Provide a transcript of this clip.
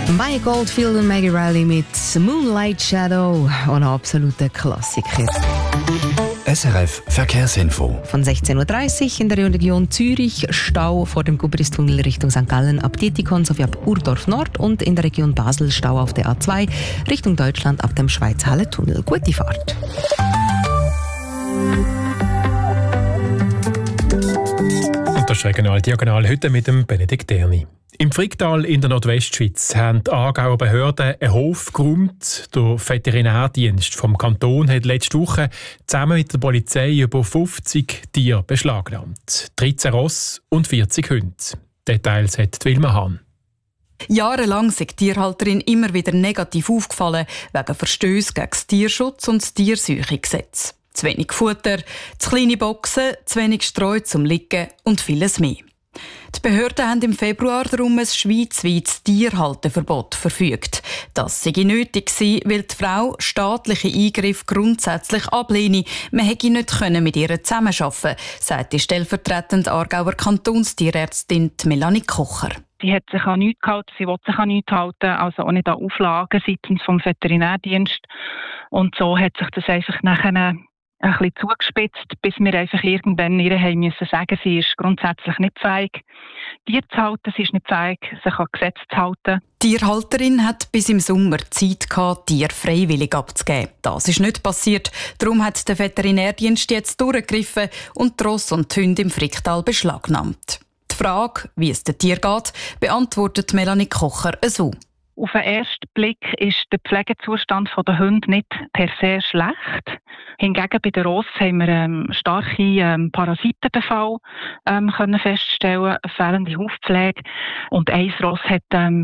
Maya Goldfield und Maggie Riley mit Moonlight Shadow, ein absoluter Klassiker. SRF Verkehrsinfo. Von 16.30 Uhr in der Region Zürich Stau vor dem Gubristunnel Richtung St. Gallen ab Dietikon sowie ab Urdorf Nord und in der Region Basel Stau auf der A2 Richtung Deutschland ab dem Schweizhalle-Tunnel. Gute Fahrt. Und das ist Regional Diagonal heute mit dem Benedikt Erni. Im Fricktal in der Nordwestschweiz haben die Aargauer Behörden einen Hof geräumt. Der Veterinärdienst vom Kanton hat letzte Woche zusammen mit der Polizei über 50 Tiere beschlagnahmt. 13 Ross und 40 Hunde. Details hat Wilma Hahn. Jahrelang sei die Tierhalterin immer wieder negativ aufgefallen wegen Verstößen gegen das Tierschutz und das Tierseuchengesetz. Zu wenig Futter, zu kleine Boxen, zu wenig Streu zum Liegen und vieles mehr. Die Behörden haben im Februar darum ein schweizweites Tierhalteverbot verfügt. Das sei nötig gewesen, weil die Frau staatliche Eingriffe grundsätzlich ablehne. Man hätte nicht mit ihr zusammenarbeiten, sagt die stellvertretende Aargauer Kantonstierärztin Melanie Kocher. Sie hat sich an nichts gehalten, sie will sich an nichts halten, also auch nicht an Auflagen seitens vom Veterinärdienst. Und so hat sich das einfach nachher ein bisschen zugespitzt, bis wir einfach irgendwann ihr haben müssen sagen, sie ist grundsätzlich nicht fähig, Tiere zu halten, sie ist nicht fähig, sich an Gesetze zu halten. Die Tierhalterin hat bis im Sommer Zeit gehabt, Tiere freiwillig abzugeben. Das ist nicht passiert, darum hat der Veterinärdienst jetzt durchgegriffen und die Ross und die Hunde im Fricktal beschlagnahmt. Die Frage, wie es den Tieren geht, beantwortet Melanie Kocher so. Auf den ersten Blick ist der Pflegezustand der Hunde nicht per se schlecht. Hingegen bei den Ross haben wir starke Parasitenbefall können feststellen, fehlende Hufpflege. Und ein Ross hat